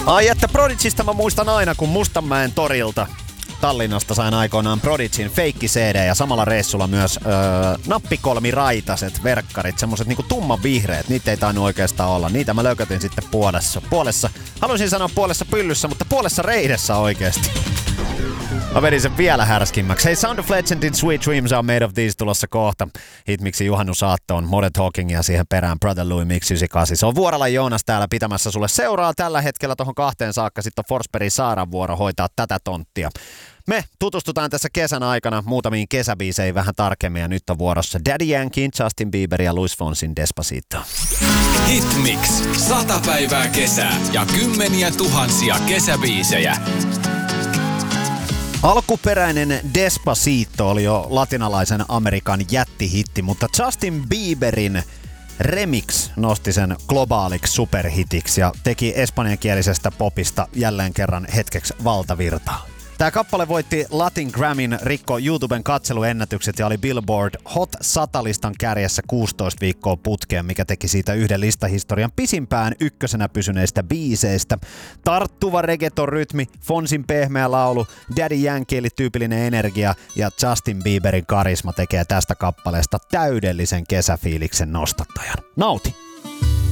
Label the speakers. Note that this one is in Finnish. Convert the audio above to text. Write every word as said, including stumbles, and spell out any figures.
Speaker 1: Ai että Prodigista mä muistan aina, kun Mustanmäen torilta Tallinnasta sain aikoinaan Prodigin feikki C D ja samalla reissulla myös öö, nappikolmiraitaset verkkarit, semmoset niinku tumman vihreät, niitä ei tainnut oikeastaan olla. Niitä mä lökötin sitten puolessa. Puolessa, haluaisin sanoa puolessa pyllyssä, mutta puolessa reidessä oikeesti. Mä vedin sen vielä härskimmäksi. Hei, Sound of Legendin Sweet Dreams Are Made of These tulossa kohta. Hitmiksi juhannusaattoon, Modern Talking ja siihen perään Brother Louie Mix yhdeksänkymmentäkahdeksan. Se on Vuorala Joonas täällä pitämässä sulle seuraa tällä hetkellä tohon kahteen saakka. Sitten on Forsbergin Saaran vuoro hoitaa tätä tonttia. Me tutustutaan tässä kesän aikana muutamiin kesäbiiseihin vähän tarkemmin ja nyt on vuorossa Daddy Yankeein, Justin Bieberin ja Luis Fonsin Despacito.
Speaker 2: Hitmix. Sata päivää kesää ja kymmeniä tuhansia kesäbiisejä.
Speaker 1: Alkuperäinen Despacito oli jo latinalaisen Amerikan jättihitti, mutta Justin Bieberin remix nosti sen globaaliksi superhitiksi ja teki espanjankielisestä popista jälleen kerran hetkeksi valtavirtaa. Tämä kappale voitti Latin Grammyn, rikko YouTuben katseluennätykset ja oli Billboard Hot sata-listan kärjessä kuusitoista viikkoa putkeen, mikä teki siitä yhden listahistorian pisimpään ykkösenä pysyneistä biiseistä. Tarttuva reggaeton-rytmi, Fonsin pehmeä laulu, Daddy Yankee eli tyypillinen energia ja Justin Bieberin karisma tekee tästä kappaleesta täydellisen kesäfiiliksen nostattajan. Nauti!